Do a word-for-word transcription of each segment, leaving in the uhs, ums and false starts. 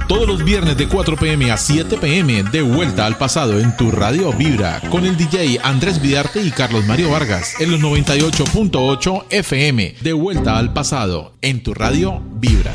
Todos los viernes de cuatro pm a siete pm, de vuelta al pasado en tu radio Vibra, con el D J Andrés Vidarte y Carlos Mario Vargas, en los noventa y ocho punto ocho F M. De vuelta al pasado en tu radio Vibra.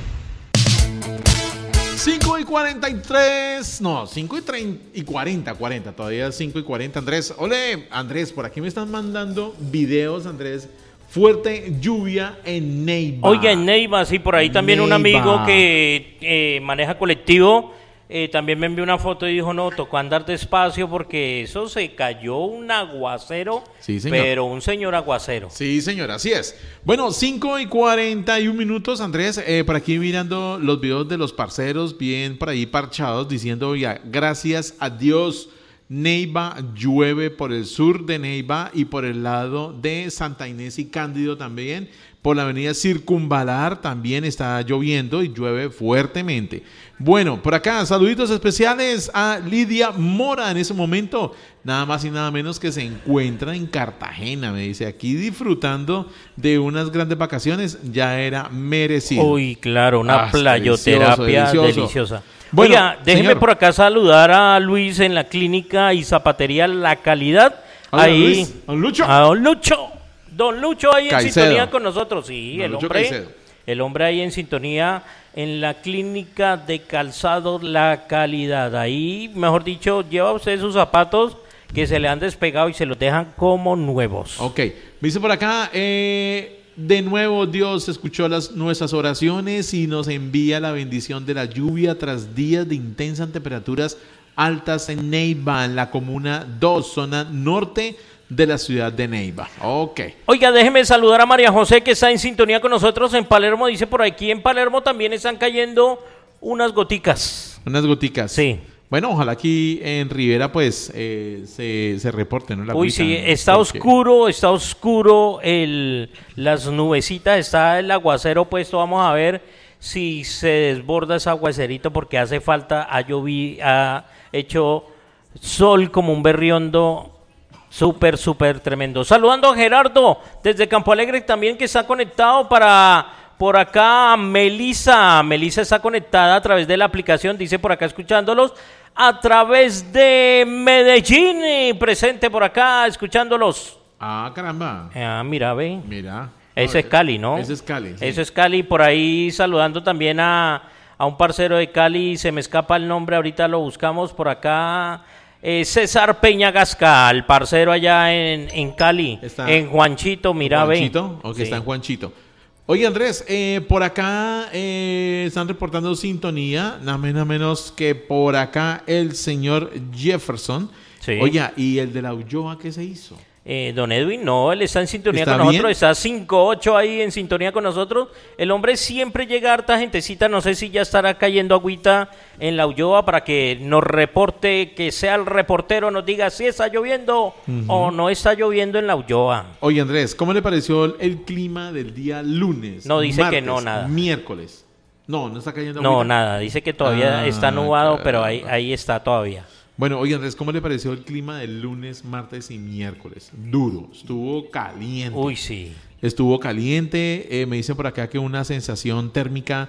cinco y cuarenta y tres, no, cinco y treinta y cuarenta, cuarenta, todavía cinco y cuarenta, Andrés. Ole, Andrés, por aquí me están mandando videos, Andrés. Fuerte lluvia en Neiva. Oiga, en Neiva, sí, por ahí también Neiva. Un amigo que eh, maneja colectivo, eh, también me envió una foto y dijo, no, tocó andar despacio porque eso se cayó un aguacero, sí, pero un señor aguacero. Sí, señor, así es. Bueno, cinco y cuarenta y un minutos, Andrés, eh, por aquí mirando los videos de los parceros, bien por ahí parchados, diciendo, oiga, gracias a Dios, Neiva llueve por el sur de Neiva y por el lado de Santa Inés y Cándido también. Por la avenida Circunvalar también está lloviendo y llueve fuertemente. Bueno, por acá, saluditos especiales a Lidia Mora en ese momento. Nada más y nada menos que se encuentra en Cartagena, me dice, aquí disfrutando de unas grandes vacaciones, ya era merecido. Uy, claro, una ah, playoterapia delicioso, delicioso. deliciosa. Bueno, oiga, déjeme señor. por acá saludar a Luis en la clínica y zapatería La Calidad. Hola, ahí, Luis. Don Lucho. A don Lucho. Don Lucho ahí Caicedo. En sintonía con nosotros. Sí, don el Lucho hombre. Caicedo. El hombre ahí en sintonía en la clínica de calzado La Calidad. Ahí, mejor dicho, lleva usted sus zapatos que se le han despegado y se los dejan como nuevos. Ok. Me dice por acá, eh... de nuevo Dios escuchó las, nuestras oraciones y nos envía la bendición de la lluvia tras días de intensas temperaturas altas en Neiva, en la comuna dos, zona norte de la ciudad de Neiva. Ok. Oiga, déjeme saludar a María José que está en sintonía con nosotros en Palermo. Dice por aquí en Palermo también están cayendo unas goticas. Unas goticas. Sí. Bueno, ojalá aquí en Rivera pues eh, se, se reporte, ¿no? La Uy, agüita, sí, está porque... oscuro, está oscuro el, las nubecitas, está el aguacero puesto. Vamos a ver si se desborda ese aguacerito porque hace falta, ha llovido, ha hecho sol como un berriondo súper, súper tremendo. Saludando a Gerardo desde Campo Alegre también que está conectado para... Por acá Melisa, Melisa está conectada a través de la aplicación, dice por acá escuchándolos, a través de Medellín, presente por acá escuchándolos. Ah, caramba. Ah, mira, ve. Mira. Ese es Cali, ¿no? Ese es Cali. Sí. Ese es Cali, por ahí saludando también a, a un parcero de Cali, se me escapa el nombre, ahorita lo buscamos por acá. Eh, César Peña Gasca, el parcero allá en, en Cali, está en Juanchito, mira, Juanchito, ve. Ok, sí. Está en Juanchito. Oye, Andrés, eh, por acá eh, están reportando sintonía, nada menos, menos que por acá el señor Jefferson. Sí. Oye, ¿y el de la Ulloa qué se hizo? Eh, don Edwin, no, él está en sintonía ¿Está con nosotros, bien? está cinco ocho ahí en sintonía con nosotros. El hombre siempre llega harta gentecita, no sé si ya estará cayendo agüita en la Ulloa para que nos reporte, que sea el reportero, nos diga si está lloviendo uh-huh. o no está lloviendo en la Ulloa. Oye, Andrés, ¿cómo le pareció el clima del día lunes? No, dice martes, que no, nada. Miércoles. No, no está cayendo No, agüita. nada, dice que todavía ah, está nubado, caramba. pero ahí, ahí está todavía. Bueno, oye Andrés, ¿cómo le pareció el clima del lunes, martes y miércoles? Duro, estuvo caliente. Uy, sí. Estuvo caliente, eh, me dicen por acá que una sensación térmica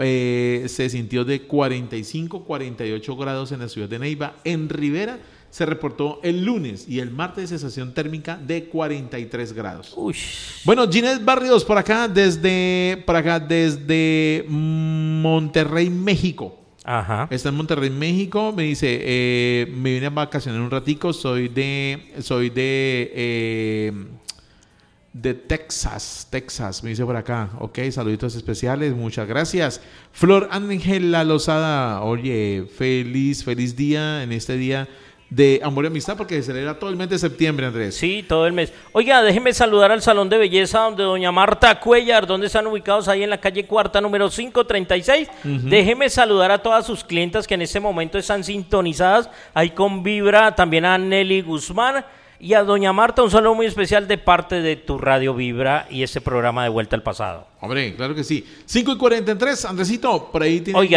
eh, se sintió de cuarenta y cinco, cuarenta y ocho grados en la ciudad de Neiva. En Rivera se reportó el lunes y el martes sensación térmica de cuarenta y tres grados. Uy. Bueno, Ginés Barrios por acá desde, por acá desde Monterrey, México. Ajá. Está en Monterrey, México. Me dice, eh, me vine a vacacionar un ratico. Soy de, soy de, eh, de Texas, Texas. Me dice por acá. Ok, saluditos especiales. Muchas gracias. Flor Ángela Lozada. Oye, feliz, feliz día en este día de amor y amistad porque se celebra todo el mes de septiembre, Andrés. Sí, todo el mes. Oiga, déjeme saludar al Salón de Belleza donde doña Marta Cuellar, donde están ubicados ahí en la calle Cuarta, número quinientos treinta y seis. Uh-huh. Déjeme saludar a todas sus clientas que en este momento están sintonizadas ahí con Vibra, también a Nelly Guzmán y a doña Marta, un saludo muy especial de parte de tu Radio Vibra y este programa de Vuelta al Pasado. Hombre, claro que sí. cinco y cuarenta y tres, Andresito, por ahí tiene... Oiga,